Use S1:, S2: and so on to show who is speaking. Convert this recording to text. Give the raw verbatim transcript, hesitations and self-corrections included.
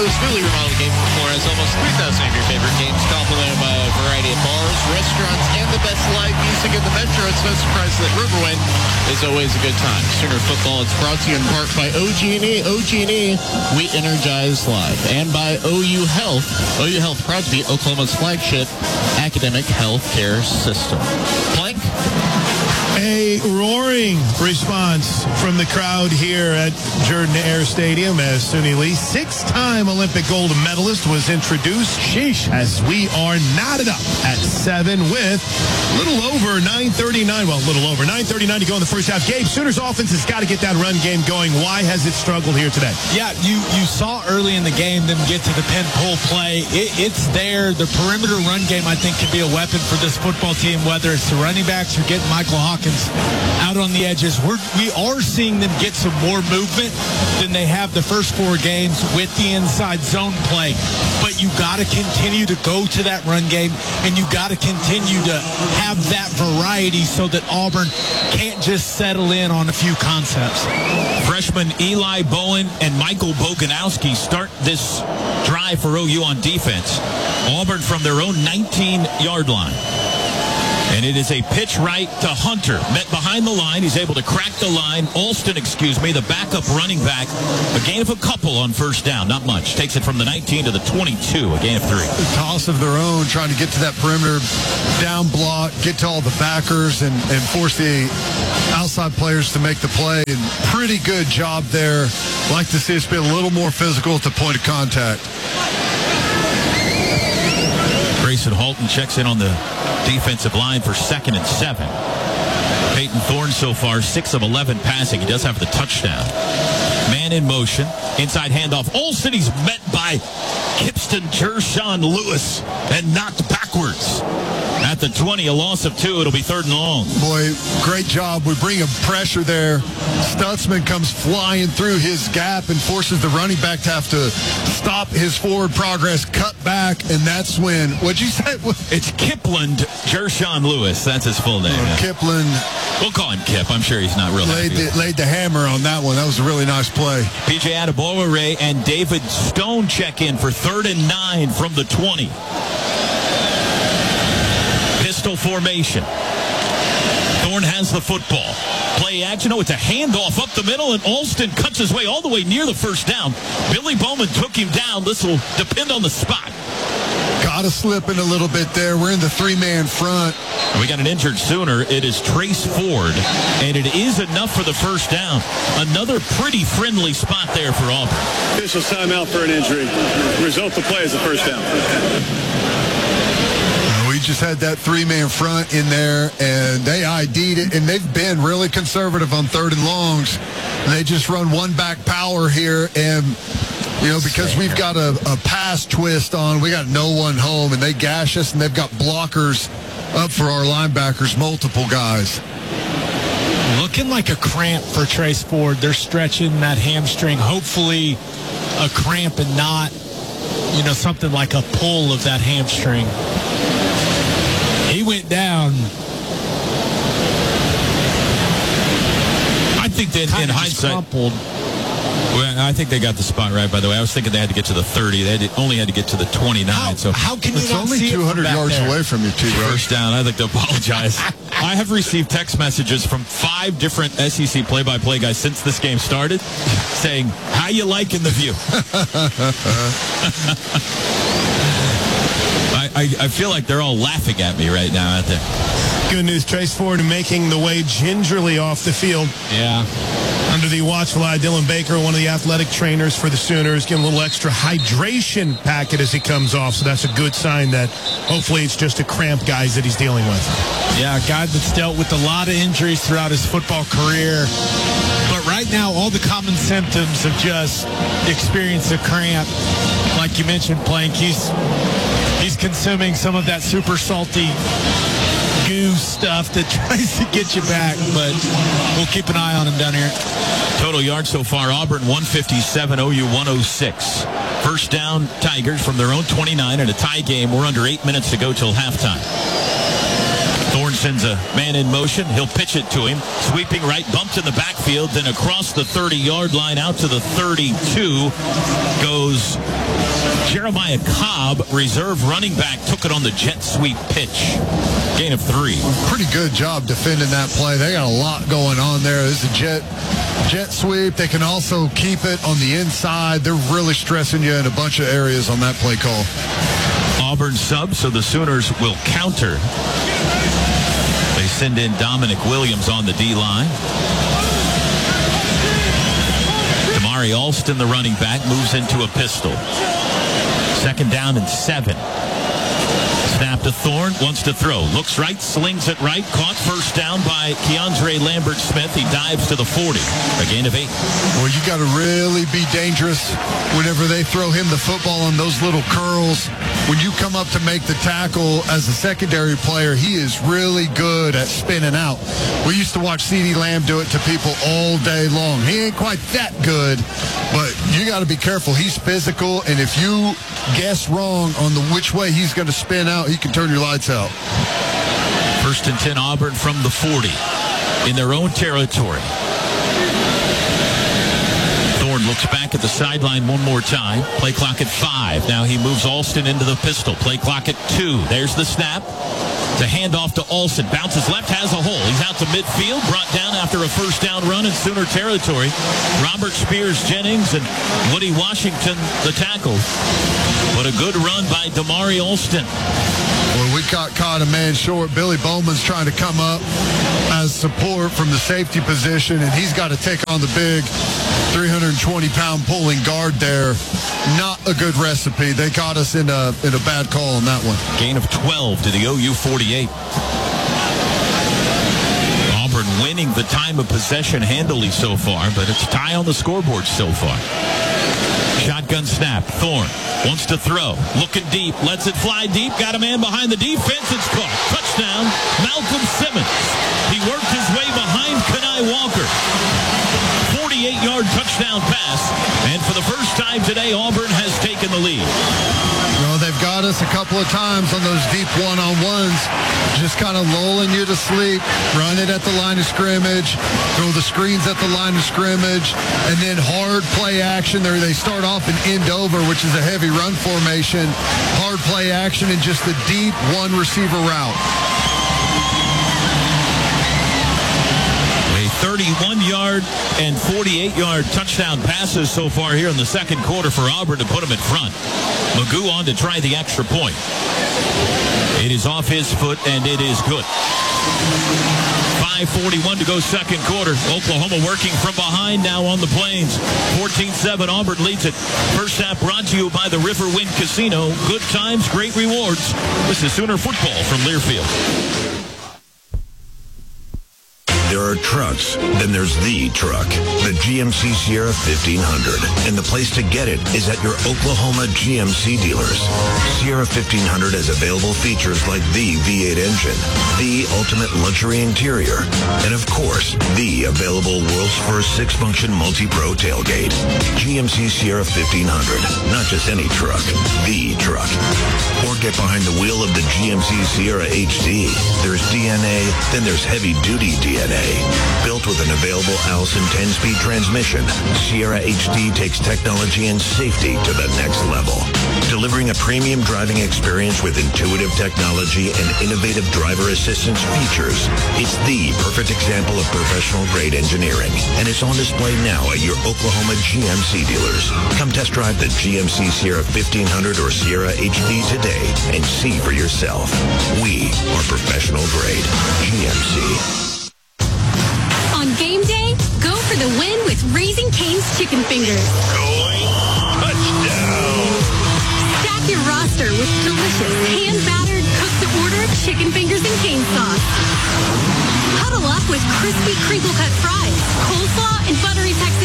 S1: Auburndale's newly remodeled Game Floor has almost three thousand of your favorite games, complemented by a variety of bars, restaurants, and the best live music in the metro. It's no surprise that Riverwind is always a good time. Sooner Football, it's brought to you in part by O G and E. O G and E, we energize life. And by O U Health. O U Health, proud to be Oklahoma's flagship academic health care system. Plank?
S2: A roaring response from the crowd here at Jordan Air Stadium as Suni Lee, six-time Olympic gold medalist, was introduced. Sheesh. As we are knotted up at seven with a little over nine thirty-nine. Well, a little over nine thirty-nine to go in the first half. Gabe, Sooners offense has got to get that run game going. Why has it struggled here today?
S3: Yeah, you, you saw early in the game them get to the pin pull play. It, it's there. The perimeter run game, I think, can be a weapon for this football team, whether it's the running backs or getting Michael Hawkins out on the edges. We're, we are seeing them get some more movement than they have the first four games with the inside zone play. But you got to continue to go to that run game, and you got to continue to have that variety so that Auburn can't just settle in on a few concepts.
S4: Freshman Eli Bowen and Michael Boganowski start this drive for O U on defense. Auburn from their own nineteen-yard line. And it is a pitch right to Hunter. Met behind the line. He's able to crack the line. Alston, excuse me, the backup running back. A gain of a couple on first down. Not much. Takes it from the nineteen to the twenty-two. A gain of three.
S5: A toss of their own, trying to get to that perimeter, down block, get to all the backers, and, and force the outside players to make the play. And pretty good job there. Like to see us be a little more physical at the point of contact.
S4: Grayson Halton checks in on the defensive line for second and seven. Peyton Thorne so far, six of eleven passing. He does have the touchdown. Man in motion. Inside handoff. Olsen, he's met by Kipston Jershawn Lewis and knocked backwards. At the twenty, a loss of two. It'll be third and long.
S5: Boy, great job. We bring a pressure there. Stutzman comes flying through his gap and forces the running back to have to stop his forward progress, cut back, and that's when, what'd you say?
S4: It's Kipland Jershawn Lewis. That's his full name.
S5: Uh, Kipland.
S4: We'll call him Kip. I'm sure he's not really
S5: laid the, laid the hammer on that one. That was a really nice play.
S4: P J Adebowale and David Stone check in for third and nine from the twenty. Pistol formation. Thorne has the football. Play action. Oh, it's a handoff up the middle, and Alston cuts his way all the way near the first down. Billy Bowman took him down. This will depend on the spot.
S5: Got to slip in a little bit there. We're in the three-man front.
S4: We got an injured Sooner. It is Trace Ford, and it is enough for the first down. Another pretty friendly spot there for Auburn.
S6: Official timeout for an injury. Result of play is the first down.
S5: We just had that three-man front in there, and they I D'd it, and they've been really conservative on third and longs. And they just run one back power here, and, you know, because we've got a, a pass twist on, we got no one home, and they gash us, and they've got blockers up for our linebackers, multiple guys.
S3: Looking like a cramp for Trace Ford. They're stretching that hamstring. Hopefully a cramp and not, you know, something like a pull of that hamstring. He went down.
S4: I think that in hindsight,
S3: crumpled.
S4: well, I think they got the spot right, by the way. I was thinking they had to get to the thirty. They had to, only had to get to the twenty-nine.
S3: How,
S4: so
S3: how can you
S5: it's
S3: not
S5: only
S3: see
S5: two hundred
S3: it
S5: yards
S3: there?
S5: away from you, too, bro.
S4: First down. I'd like to apologize. I have received text messages from five different S E C play-by-play guys since this game started saying, how you liking the view? I, I, I feel like they're all laughing at me right now out there.
S2: Good news, Trace Ford making the way gingerly off the field.
S3: Yeah.
S2: Under the watchful eye, Dylan Baker, one of the athletic trainers for the Sooners, getting a little extra hydration packet as he comes off. So that's a good sign that hopefully it's just a cramp, guys, that he's dealing with.
S3: Yeah, a guy that's dealt with a lot of injuries throughout his football career. But right now, all the common symptoms of just experience a cramp, like you mentioned, Plank, he's, he's consuming some of that super salty goo stuff that tries to get you back, but we'll keep an eye on him down here.
S4: Total yards so far, Auburn one fifty-seven, O U one oh six. First down, Tigers from their own twenty-nine in a tie game. We're under eight minutes to go till halftime. Thorne sends a man in motion. He'll pitch it to him. Sweeping right, bumped in the backfield, then across the thirty-yard line out to the thirty-two goes Jeremiah Cobb, reserve running back, took it on the jet sweep pitch. Gain of three.
S5: Pretty good job defending that play. They got a lot going on there. This is a jet, jet sweep. They can also keep it on the inside. They're really stressing you in a bunch of areas on that play call.
S4: Auburn sub, so the Sooners will counter. They send in Dominic Williams on the D-line. Damari Alston, the running back, moves into a pistol. Second down and seven. Snap to Thorne, wants to throw. Looks right, slings it right. Caught first down by Keandre Lambert-Smith. He dives to the forty. A gain of eight.
S5: Well, you got to really be dangerous whenever they throw him the football on those little curls. When you come up to make the tackle as a secondary player, he is really good at spinning out. We used to watch CeeDee Lamb do it to people all day long. He ain't quite that good, but you got to be careful. He's physical, and if you guess wrong on the which way he's going to spin out, he can turn your lights out.
S4: First and ten, Auburn from the forty in their own territory. Thorne looks back at the sideline one more time. Play clock at five. Now he moves Alston into the pistol. Play clock at two. There's the snap. To hand off to Alston. Bounces left, has a hole. He's out to midfield. Brought down after a first down run in Sooner territory. Robert Spears Jennings and Woody Washington, the tackle. But a good run by Damari Alston.
S5: Well, we got caught a man short. Billy Bowman's trying to come up as support from the safety position, and he's got to take on the big three hundred twenty pound pulling guard there. Not a good recipe. They caught us in a, in a bad call on that one.
S4: Gain of twelve to the O U forty-eight. Auburn winning the time of possession handily so far, but it's tie on the scoreboard so far. Shotgun snap. Thorne wants to throw. Looking deep. Lets it fly deep. Got a man behind the defense. It's caught. Touchdown, Malcolm Simmons. He worked his way behind Kenai Walker. forty-eight yard touchdown pass. And for the first time today, Auburn has taken the lead.
S5: You know, they've got us a couple of times on those deep one-on-ones, just kind of lulling you to sleep, run it at the line of scrimmage, throw the screens at the line of scrimmage, and then hard play action. There they start off in end over, which is a heavy run formation, hard play action, and just the deep one receiver route.
S4: thirty-one yard and forty-eight yard touchdown passes so far here in the second quarter for Auburn to put them in front. Magoo on to try the extra point. It is off his foot, and it is good. five forty-one to go second quarter. Oklahoma working from behind now on the Plains. fourteen seven, Auburn leads it. First half brought to you by the Riverwind Casino. Good times, great rewards. This is Sooner football from Learfield.
S7: There are trucks, then there's the truck, the G M C Sierra fifteen hundred. And the place to get it is at your Oklahoma G M C dealers. Sierra fifteen hundred has available features like the V eight engine, the ultimate luxury interior, and of course, the available world's first six-function multi-pro tailgate. G M C Sierra fifteen hundred, not just any truck, the truck. Or get behind the wheel of the G M C Sierra H D. There's D N A, then there's heavy-duty D N A. Built with an available Allison ten-speed transmission, Sierra H D takes technology and safety to the next level. Delivering a premium driving experience with intuitive technology and innovative driver assistance features. It's the perfect example of professional-grade engineering, and it's on display now at your Oklahoma G M C dealers. Come test drive the G M C Sierra fifteen hundred or Sierra H D today and see for yourself. We are professional-grade G M C.
S8: On game day, go for the win with Raising Cane's Chicken Fingers.
S7: Going touchdown!
S8: Stack your roster with delicious, hand-battered, cooked-to-order chicken fingers and cane sauce. Huddle up with crispy crinkle-cut fries, coleslaw, and buttery Texas